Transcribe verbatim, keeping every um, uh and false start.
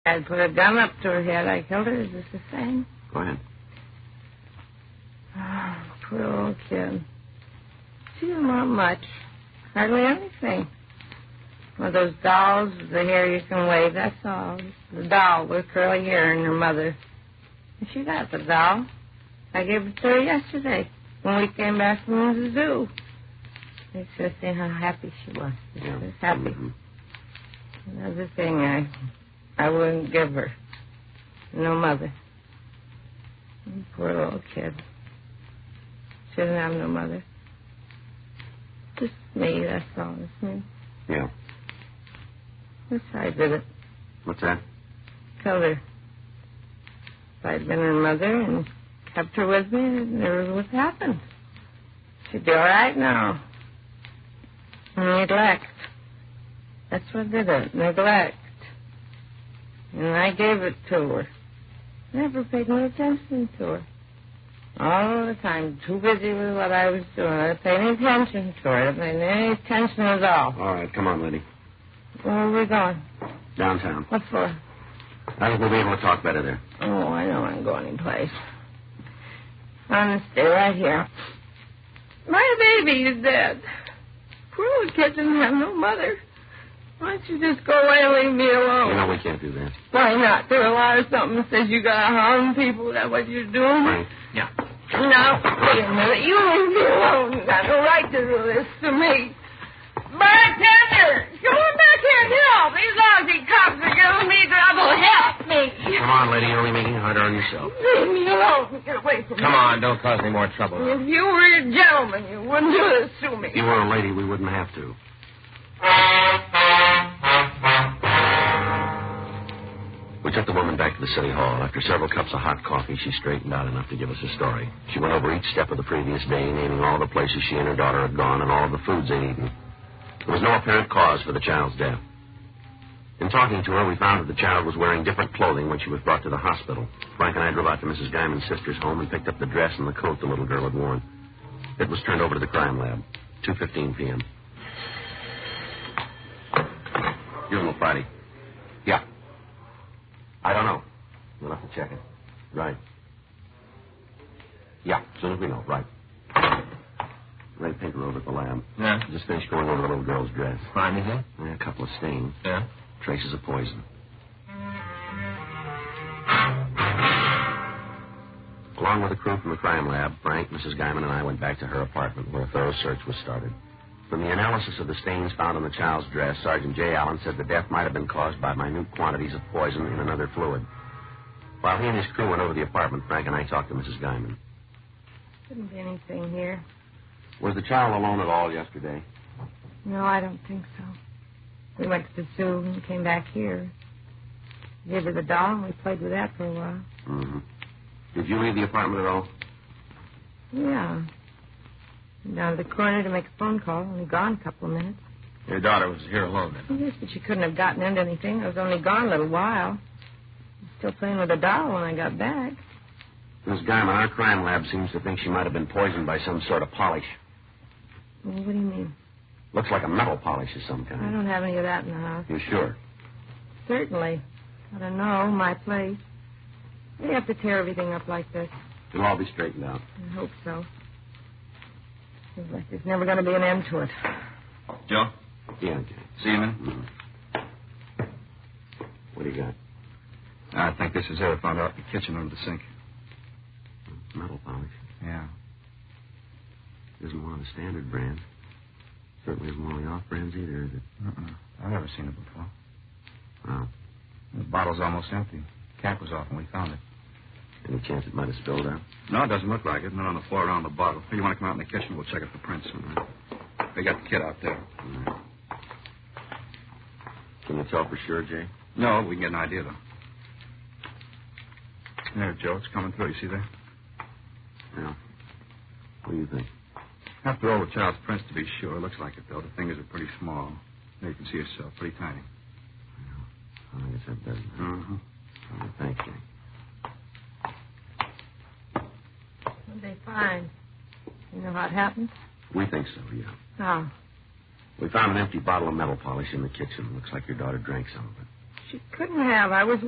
I'd put a gun up to her head. I killed her. Is this the same? Go ahead. Oh, poor old kid. She didn't want much. Hardly anything. One of those dolls with the hair you can wave, that's all. The doll with curly hair and her mother. And she got the doll. I gave it to her yesterday when we came back from the zoo. They should have seen how happy she was. She Yeah. was happy. Mm-hmm. Another thing I I wouldn't give her. No mother. Poor little kid. She doesn't have no mother. Just me, that's all. It's me. Yeah. Yes, I did it. What's that? Killed her. If I'd been her mother and kept her with me, it never would have happened. She'd be all right now. Neglect. That's what did it. Neglect. And I gave it to her. Never paid no attention to her. All the time, too busy with what I was doing. I didn't pay any attention to her. I didn't pay any attention at all. All right, come on, Liddy. Where are we going? Downtown. What for? I think we'll be able to talk better there. Oh, I don't want to go anyplace. I'm going to stay right here. My baby is dead. Poor little kid doesn't have no mother. Why don't you just go away and leave me alone? You know we can't do that. Why not? There are a lot of something that says you gotta harm people. Is that what you're doing? Right. Yeah. Now, wait a minute. You leave me alone. You got no right to do this to me. Bartender! Come on back here and help. These lousy cops are giving me trouble. Help me. Come on, lady. You're only making it harder on yourself. Leave me alone. Get away from me. Come on. Don't cause any more trouble. If you were a gentleman, you wouldn't do this to me. If you were a lady, we wouldn't have to. We took the woman back to the city hall. After several cups of hot coffee, she straightened out enough to give us a story. She went over each step of the previous day, naming all the places she and her daughter had gone and all of the foods they'd eaten. There was no apparent cause for the child's death. In talking to her, we found that the child was wearing different clothing when she was brought to the hospital. Frank and I drove out to Missus Guyman's sister's home and picked up the dress and the coat the little girl had worn. It was turned over to the crime lab, two fifteen p.m. Funeral Friday. Yeah. I don't know. We'll have to check it. Right. Yeah, as soon as we know. Right. Ray Pinker over at the lab. Yeah? Just finished going over the little girl's dress. Find anything? Yeah, a couple of stains. Yeah? Traces of poison. Along with the crew from the crime lab, Frank, Missus Guyman, and I went back to her apartment where a thorough search was started. From the analysis of the stains found on the child's dress, Sergeant J. Allen said the death might have been caused by minute quantities of poison in another fluid. While he and his crew went over the apartment, Frank and I talked to Missus Guyman. Couldn't be anything here. Was the child alone at all yesterday? No, I don't think so. We went to the zoo and came back here. Gave her the doll, and we played with that for a while. Mm-hmm. Did you leave the apartment at all? Yeah. Went down to the corner to make a phone call. Only gone a couple of minutes. Your daughter was here alone then? Yes, but she couldn't have gotten into anything. I was only gone a little while. I was still playing with the doll when I got back. Miss Guyman, our crime lab seems to think she might have been poisoned by some sort of polish. Well, what do you mean? Looks like a metal polish of some kind. I don't have any of that in the house. You sure? Certainly. I don't know. My place. They have to tear everything up like this. It'll all be straightened out. I hope so. Seems like there's never going to be an end to it. Joe? Yeah, okay. See you, man? Mm-hmm. What do you got? I think this is it. I found out in the kitchen under the sink. Metal polish. Yeah. Isn't one of the standard brands. Certainly isn't one of the off brands either, is it? Uh-uh. I've never seen it before. Oh. The bottle's almost empty. Cap was off when we found it. Any chance it might have spilled out? No, it doesn't look like it. Not on the floor around the bottle. Hey, you want to come out in the kitchen? We'll check it for prints. Mm-hmm. They got the kid out there. All right. Can you tell for sure, Jay? No, we can get an idea, though. There, Joe, it's coming through. You see there? Yeah. What do you think? After all the child's prints, to be sure. It looks like it, though. The fingers are pretty small. There, you can see yourself. Pretty tiny. I think it's that doesn't it? Mm-hmm. All right, thanks, Jay. What'd they find? You know how it happened? We think so, yeah. How? We found an empty bottle of metal polish in the kitchen. Looks like your daughter drank some of it. She couldn't have. I was